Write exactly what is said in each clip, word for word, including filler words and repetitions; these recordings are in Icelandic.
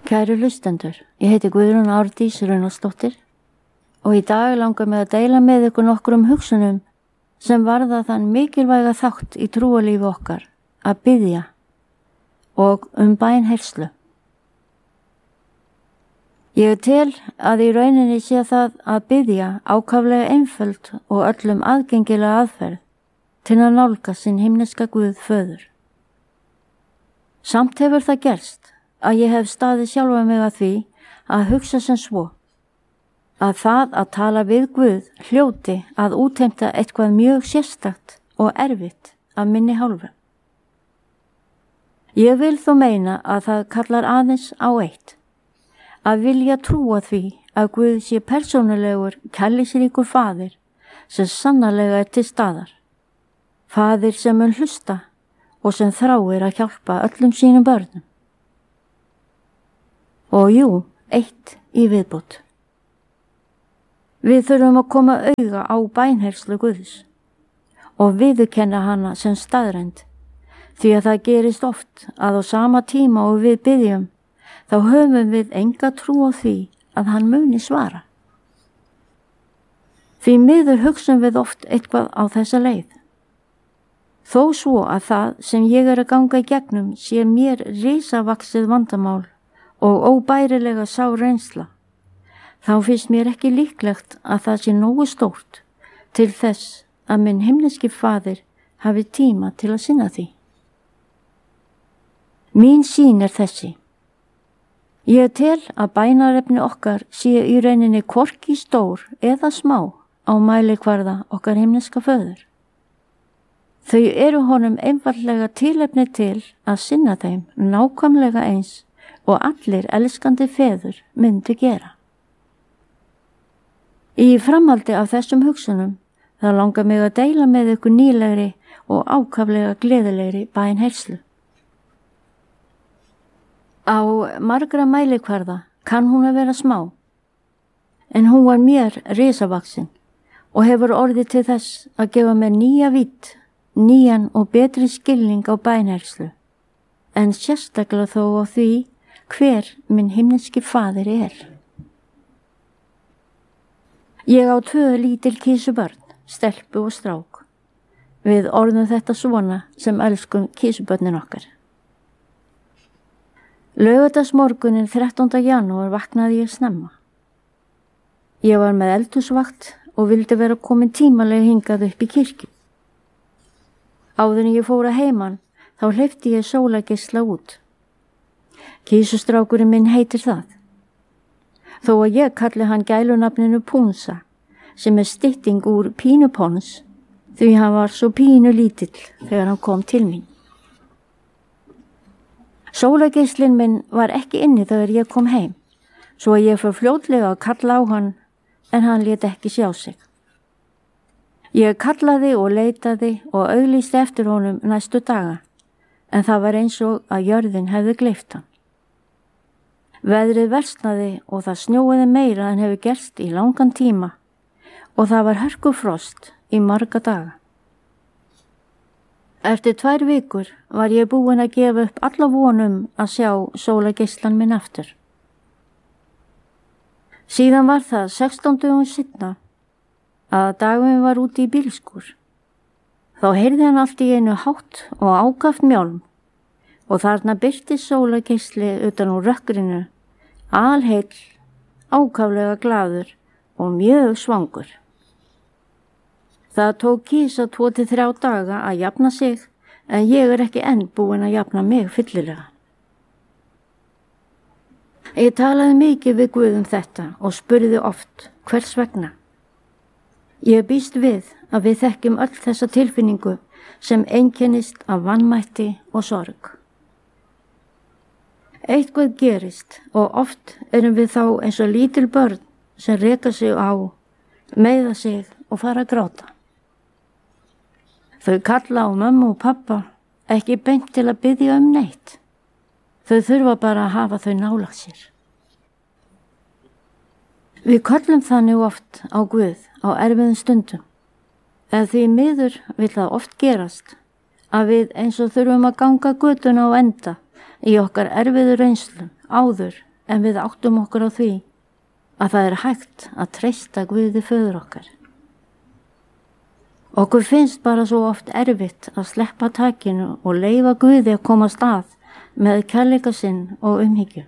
Kæru hlustendur, ég heiti Guðrún Árdís Runnarsdóttir og í dag langar mig að deila með ykkur nokkrum hugsunum sem varða þann mikilvæga þátt í trúarlífi okkar að biðja og um bænheyrslu. Ég tel að í rauninni sé það að biðja ákaflega einföld og öllum aðgengilega aðferð til að nálga sinn himneska Guð föður. Samt hefur það gerst að ég hef staðið sjálfa mig að því að hugsa sem svo, að það að tala við Guð hljóti að útheimta eitthvað mjög sérstakt og erfitt af minni hálfu. Ég vil þó meina að það kallar aðeins á eitt, að vilja trúa því að Guð sé persónulegur, kærleiksríkur faðir sem sannarlega er til staðar, faðir sem mun hlusta og sem þráir að hjálpa öllum sínum börnum. Og jú, eitt í viðbót. Við þurfum að koma auga á bænheyrslu Guðs og viðurkenna hana sem staðreynd, því að það gerist oft að á sama tíma og við biðjum, þá höfum við enga trú á því að hann muni svara. Því miður hugsum við oft eitthvað á þessa leið. Þó svo að það sem ég er að ganga í gegnum sé mér risavaxið vandamál og óbærilega sá reynsla, þá finnst mér ekki líklegt að það sé nógu stórt til þess að minn himneski faðir hafi tíma til að sinna því. Mín sýn er þessi. Ég tel að bænarefni okkar sé í rauninni hvorki stór eða smá á mælikvarða okkar himneska föður. Þau eru honum einfaldlega tilefni til að sinna þeim nákvæmlega eins og allir elskandi feður myndi gera. Í framhaldi af þessum hugsunum þá langar mig að deila með ykkur nýlegri og ákaflega gleðilegri bænheyrslu. Á margra mælikvarða kann hún að vera smá, en hún var mér risavaxin og hefur orðið til þess að gefa mér nýja vídd, nýjan og betri skilning á bænheyrslu, en sérstaklega þó á því hver minn himneski faðir er. Ég á tvö lítil kísubörn, stelpu og strák. Við orðum þetta svona sem elskum kísubörnin okkar. Laugardagsmorguninn þrettánda janúar vaknaði ég snemma. Ég var með eldhúsvakt og vildi vera komin tímalega hingað upp í kirkju. Áður en ég fór að heiman, þá hleypti ég sólargeisla út. Kísustrákurinn minn heitir það. Þó að ég kalli hann gælunafninu Púnsa, sem er stytting úr Pínupons, því hann var svo pínu lítill þegar hann kom til mín. Sólargeislinn minn var ekki inni þegar ég kom heim, svo að ég fór fljótlega að kalla á hann, en hann lét ekki sjá sig. Ég kallaði og leitaði og auglýsti eftir honum næstu daga, en það var eins og að jörðin hefði gleypt hann. Veðrið versnaði og það snjóiði meira en hefur gerst í langan tíma og það var hörkufrost í marga daga. Eftir tvær vikur var ég búin að gefa upp alla vonum að sjá sólargeislan minn aftur. Síðan var það sextán dögum seinna að dagurinn var úti í bílskúr. Þá heyrði hann allt í einu hátt og ákaft mjálm og þarna birtist sólargeisli utan úr rökkrinu, alheill, ákaflega glaður og mjög svangur. Það tók kísa tvo til þrjá daga að jafna sig, en ég er ekki enn búin að jafna mig fyllilega. Ég talaði mikið við Guð um þetta og spurði oft hvers vegna. Ég býst við að við þekkjum öll þessa tilfinningu sem einkennist af vanmætti og sorg. Eitthvað gerist og oft erum við þá eins og lítil börn sem reka sig á, meiða sig og fara að gráta. Þau kalla á mömmu og pappa ekki beint til að biðja um neitt. Þau þurfa bara að hafa þau nálægt sér. Við kallum þannig oft á Guð á erfiðum stundum, eða því miður vill það oft gerast að við eins og þurfum að ganga götuna á enda í okkar erfiðu reynslum áður en við áttum okkur á því að það er hægt að treysta Guði föður okkar. Okkur finnst bara svo oft erfitt að sleppa takinu og leyfa Guði að koma af stað með kærleika sinn og umhyggju.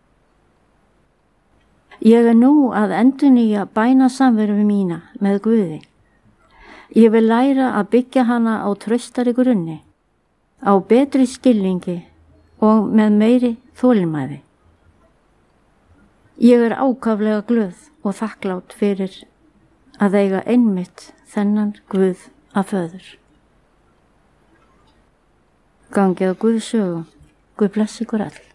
Ég er nú að endurnýja bænasamveru mína með Guði. Ég vil læra að byggja hana á traustari grunni, á betri skilningi og með meiri þolinmæði. Ég er ákaflega glöð og þakklát fyrir að eiga einmitt þennan Guð að föður. Gangið á Guðs sögu. Guð blessi ykkur öll.